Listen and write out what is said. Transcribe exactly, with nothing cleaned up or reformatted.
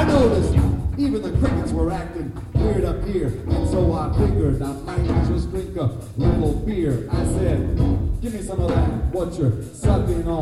I noticed even the crickets were acting weird up here, and so I figured I might just drink a little beer. I said, give me some of that, what you're sucking on.